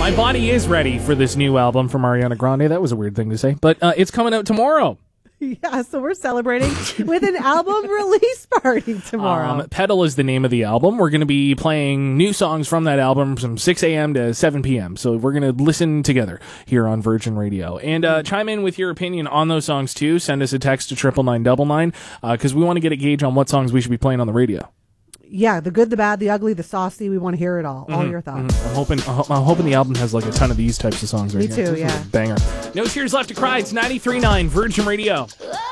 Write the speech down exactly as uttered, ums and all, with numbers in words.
My body is ready for this new album from Ariana Grande. That was a weird thing to say, but uh, it's coming out tomorrow. Yeah, so we're celebrating with an album release party tomorrow. Um, Pedal is the name of the album. We're going to be playing new songs from that album from six a.m. to seven p.m. So we're going to listen together here on Virgin Radio. And uh, chime in with your opinion on those songs, too. Send us a text to triple nine double nine because we want to get a gauge on what songs we should be playing on the radio. Yeah, the good, the bad, the ugly, the saucy. We want to hear it all. Mm-hmm, all your thoughts. Mm-hmm. I'm hoping I'm hoping the album has like a ton of these types of songs right Me here. too, This is yeah. a banger. No Tears Left to Cry. It's ninety-three point nine Virgin Radio.